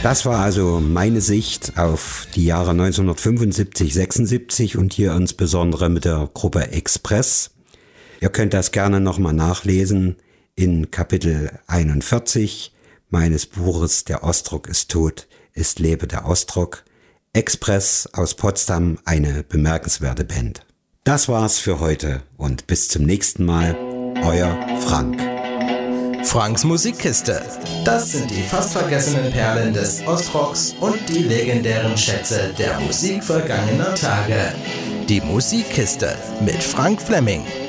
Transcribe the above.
Das war also meine Sicht auf die Jahre 1975, 76 und hier insbesondere mit der Gruppe Express. Ihr könnt das gerne nochmal nachlesen in Kapitel 41 meines Buches Der Ostrock ist tot, es lebe der Ostrock. Express aus Potsdam, eine bemerkenswerte Band. Das war's für heute und bis zum nächsten Mal, euer Frank. Franks Musikkiste. Das sind die fast vergessenen Perlen des Ostrocks und die legendären Schätze der Musik vergangener Tage. Die Musikkiste mit Frank Fleming.